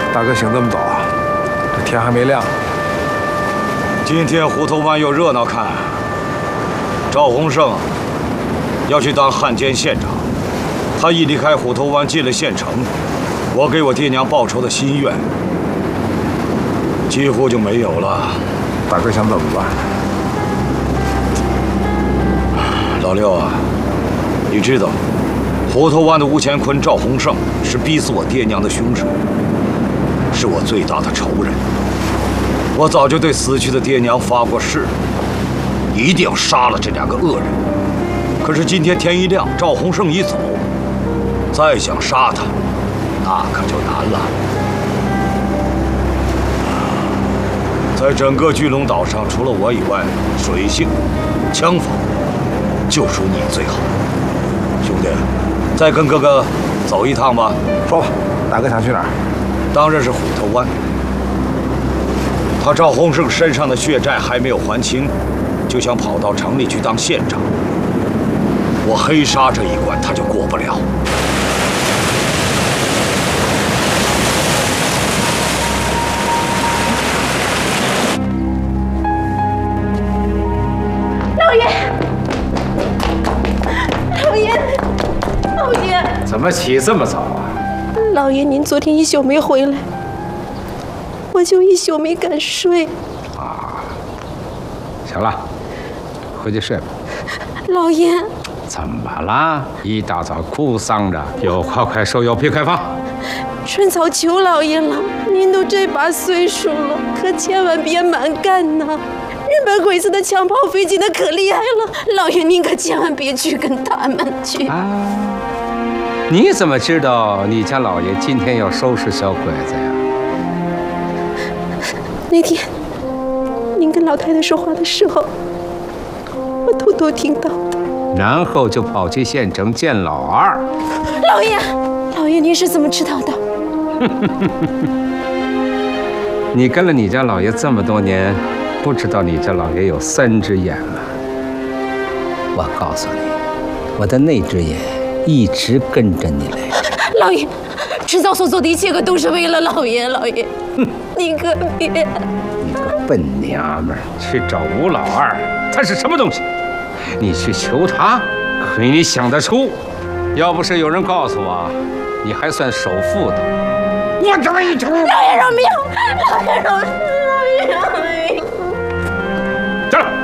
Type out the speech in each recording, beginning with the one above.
大哥醒这么早啊？这天还没亮。 今天虎头湾有热闹看。赵洪胜要去当汉奸县长，他一离开虎头湾进了县城，我给我爹娘报仇的心愿几乎就没有了。 大哥想怎么办？ 老六啊，你知道，虎头湾的吴乾坤、赵洪胜是逼死我爹娘的凶手，是我最大的仇人。我早就对死去的爹娘发过誓，一定要杀了这两个恶人。可是今天天一亮，赵洪胜一走，再想杀他，那可就难了。在整个巨龙岛上，除了我以外，水性、枪法就属你最好。兄弟，再跟哥哥走一趟吧。 说吧，大哥想去哪儿？ 当然是虎头湾。他赵洪胜身上的血债还没有还清，就想跑到城里去当县长。我黑沙这一关他就过不了。 老爷，老爷，老爷， 怎么起这么早啊？ 老爷，您昨天一宿没回来，我就一宿没敢睡。 啊，行了，回去睡吧。 老爷， 怎么了？一大早哭丧着，有话快说，有屁快放。 春草求老爷了，您都这把岁数了，可千万别蛮干呐！日本鬼子的枪炮飞进的可厉害了，老爷您可千万别去跟他们去。 啊，你怎么知道你家老爷今天要收拾小鬼子呀？ 那天您跟老太太说话的时候，我偷偷听到的。 然后就跑去县城见老二。 老爷，老爷您是怎么知道的？ 你跟了你家老爷这么多年，不知道你家老爷有3只眼吗？我告诉你，我的那只眼一直跟着你来。 老爷，迟早所做的一切可都是为了老爷，老爷，你可别。 你个笨娘们儿，去找吴老二，他是什么东西？你去求他，亏你想得出！要不是有人告诉我，你还算首富的。我这一出， 老爷饶命！老爷饶命！老爷饶命！ 站住！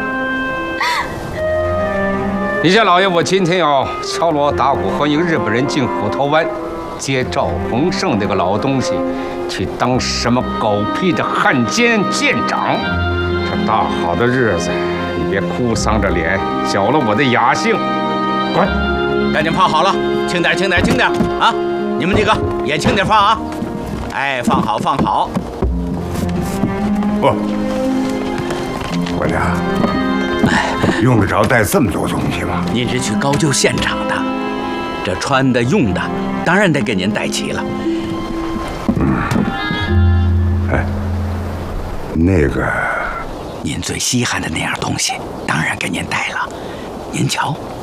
你家老爷，我今天要敲锣打鼓欢迎日本人进虎头湾，接赵洪胜这个老东西去当什么狗屁的汉奸县长。这大好的日子，你别哭丧着脸，搅了我的雅兴。滚！ 赶紧放好了，轻点，轻点，轻点啊！你们几个也轻点放啊！哎，放好，放好。 不，我俩用得着带这么多东西吗？ 您是去高就县长的，这穿的用的，当然得给您带齐了。 哎，那个， 您最稀罕的那样东西，当然给您带了。您瞧。